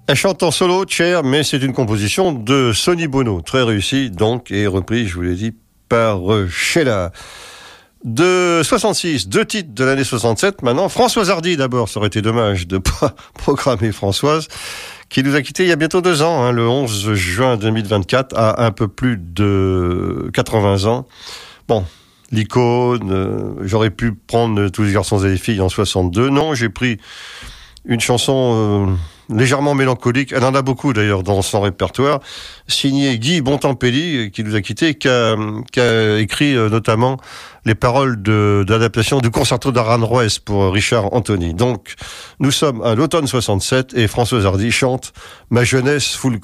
Elle chante en solo, Cher, mais c'est une composition de Sonny Bono, très réussie donc, et reprise, je vous l'ai dit, par Sheila. De 66, 2 titres de l'année 67, maintenant, Françoise Hardy d'abord, ça aurait été dommage de pas programmer Françoise, qui nous a quittés il y a bientôt 2 ans, le 11 juin 2024, à un peu plus de 80 ans. Bon, l'icône, j'aurais pu prendre Tous les garçons et les filles en 62, non, j'ai pris une chanson légèrement mélancolique, elle en a beaucoup d'ailleurs dans son répertoire, signée Guy Bontempelli, qui nous a quittés, qui a écrit notamment les paroles d'adaptation du concerto d'Aranjuez pour Richard Anthony. Donc, nous sommes à l'automne 67 et Françoise Hardy chante « Ma jeunesse fout le camp ».